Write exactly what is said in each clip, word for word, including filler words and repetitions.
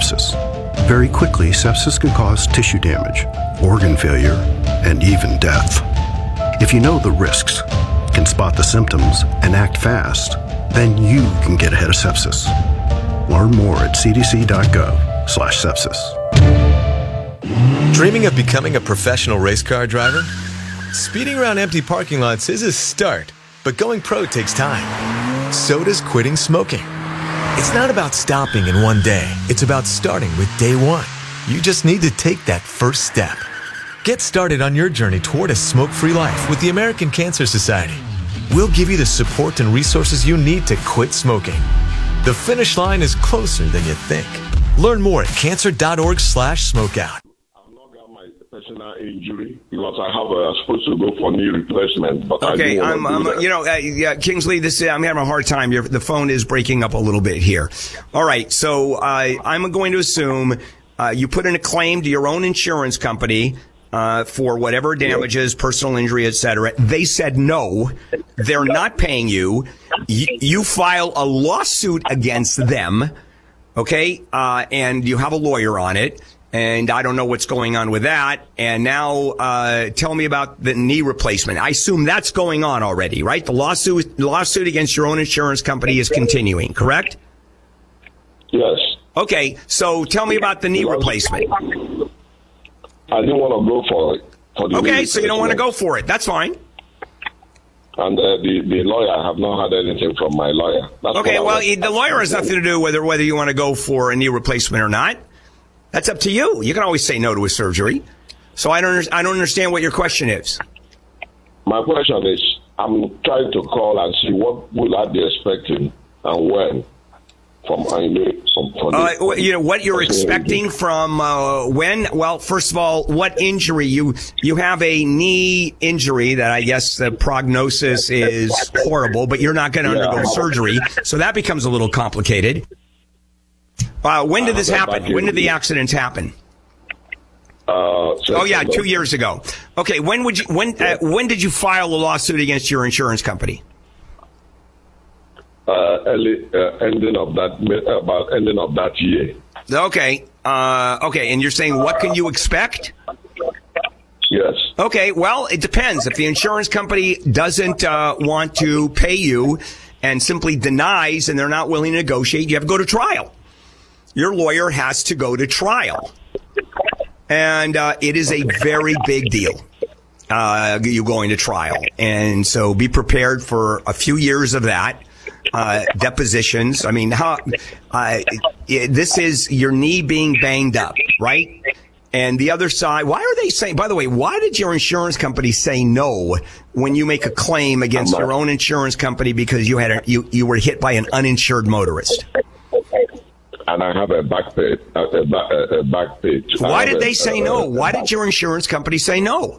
sepsis. Very quickly, sepsis can cause tissue damage, organ failure, and even death. If you know the risks, can spot the symptoms, and act fast, then you can get ahead of sepsis. Learn more at c d c dot gov slash sepsis. Dreaming of becoming a professional race car driver? Speeding around empty parking lots is a start, but going pro takes time. So does quitting smoking. It's not about stopping in one day. It's about starting with day one. You just need to take that first step. Get started on your journey toward a smoke-free life with the American Cancer Society. We'll give you the support and resources you need to quit smoking. The finish line is closer than you think. Learn more at cancer.org slash smokeout. I've not got my personal injury because I have a, supposed to go for knee replacement. But okay, I I'm, I'm you know, uh, yeah, Kingsley, this I'm having a hard time. Your, the phone is breaking up a little bit here. All right, so uh, I'm going to assume uh, you put in a claim to your own insurance company Uh, for whatever damages, personal injury, et cetera. They said no. They're not paying you. You, you file a lawsuit against them, okay? Uh, and you have a lawyer on it. And I don't know what's going on with that. And now uh, tell me about the knee replacement. I assume that's going on already, right? The lawsuit, lawsuit against your own insurance company is continuing, correct? Yes. Okay, so tell me about the knee replacement. I didn't want to go for it. For the okay, so you don't want to go for it. That's fine. And uh, the, the lawyer, I have not had anything from my lawyer. That's okay, well, was, the lawyer has nothing to do with whether you want to go for a knee replacement or not. That's up to you. You can always say no to a surgery. So I don't, I don't understand what your question is. My question is, I'm trying to call and see what will I be expecting and when. From, I mean, from, from uh, the, you know what you're expecting from uh, when? Well, first of all, what injury you you have a knee injury that I guess the prognosis is horrible, but you're not going to yeah, undergo surgery, so that becomes a little complicated. Uh, when did this happen? When did the accident happen? Uh, oh yeah, two years ago. Okay, when would you when uh, when did you file a lawsuit against your insurance company? Uh, early, uh, ending of that, about ending of that year. Okay, uh, okay, and you're saying what can you expect? Yes. Okay, well, it depends. If the insurance company doesn't uh, want to pay you and simply denies and they're not willing to negotiate, you have to go to trial. Your lawyer has to go to trial. And uh, it is a very big deal, uh, you going to trial. And so be prepared for a few years of that. Uh, depositions. I mean, how, uh, it, this is your knee being banged up, right? And the other side, why are they saying, by the way, why did your insurance company say no when you make a claim against your own insurance company because you had a, you, you were hit by an uninsured motorist? And I have a back page. A back, a back page. Why did they a, say a, no? a, Why did your insurance company say no?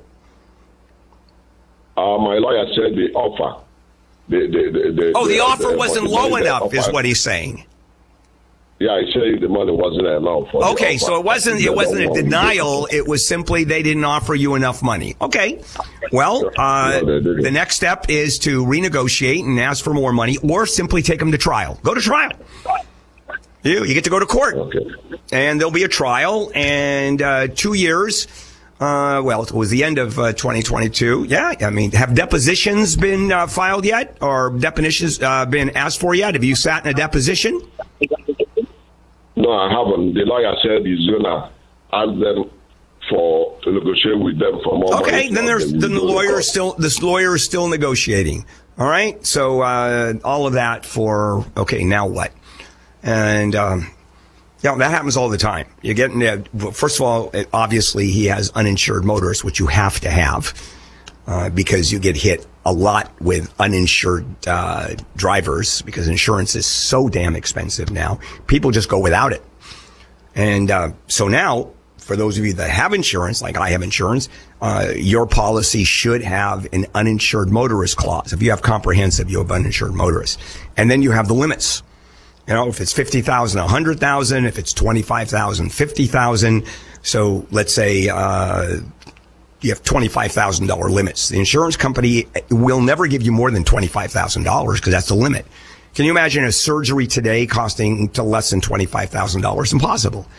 Uh, my lawyer said the offer. The, the, the, the, oh, the, the offer the, wasn't the, low the, enough, the is what he's saying. Yeah, he said the money wasn't enough. For okay, so it wasn't it wasn't a denial. It was simply they didn't offer you enough money. Okay, well, uh, the next step is to renegotiate and ask for more money, or simply take them to trial. Go to trial. You you get to go to court, okay. And there'll be a trial, and uh, two years. Uh, well, it was the end of uh, twenty twenty-two. Yeah, I mean, have depositions been uh, filed yet, or depositions uh, been asked for yet? Have you sat in a deposition? No, I haven't. The lawyer said he's gonna ask them for to negotiate with them for more money. Okay, then there's then the lawyer is still this lawyer is still negotiating. All right, so uh, all of that for okay. Now what? And. Um, Yeah, that happens all the time. You get, uh, first of all, obviously he has uninsured motorists, which you have to have, uh, because you get hit a lot with uninsured, uh, drivers because insurance is so damn expensive now. People just go without it. And, uh, so now, for those of you that have insurance, like I have insurance, uh, your policy should have an uninsured motorist clause. If you have comprehensive, you have uninsured motorists. And then you have the limits. You know, if it's fifty thousand, one hundred thousand, if it's twenty-five thousand, fifty thousand. So let's say, uh, you have twenty-five thousand dollars limits. The insurance company will never give you more than twenty-five thousand dollars because that's the limit. Can you imagine a surgery today costing to less than twenty-five thousand dollars? Impossible.